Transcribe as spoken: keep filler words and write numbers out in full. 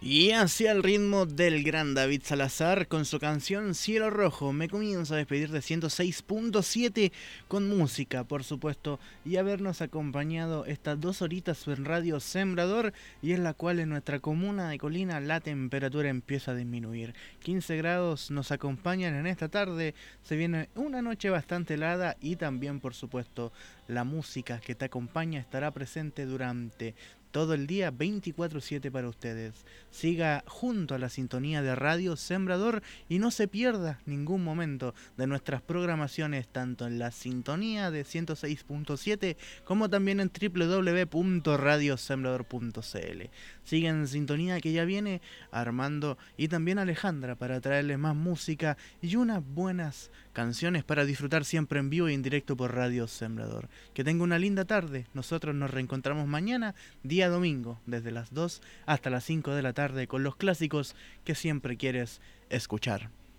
Y hacia el ritmo del gran David Salazar con su canción Cielo Rojo me comienzo a despedir de ciento seis punto siete con música, por supuesto, y habernos acompañado estas dos horitas en Radio Sembrador, y en la cual en nuestra comuna de Colina la temperatura empieza a disminuir. quince grados nos acompañan en esta tarde, se viene una noche bastante helada y también, por supuesto, la música que te acompaña estará presente durante todo el día veinticuatro siete para ustedes. Siga junto a la sintonía de Radio Sembrador y no se pierda ningún momento de nuestras programaciones, tanto en la sintonía de ciento seis punto siete como también en doble u doble u doble u punto radio sembrador punto c l. Sigan en sintonía, que ya viene Armando y también Alejandra para traerles más música y unas buenas canciones para disfrutar siempre en vivo y en directo por Radio Sembrador. Que tenga una linda tarde. Nosotros nos reencontramos mañana, día domingo, desde las dos hasta las cinco de la tarde, con los clásicos que siempre quieres escuchar.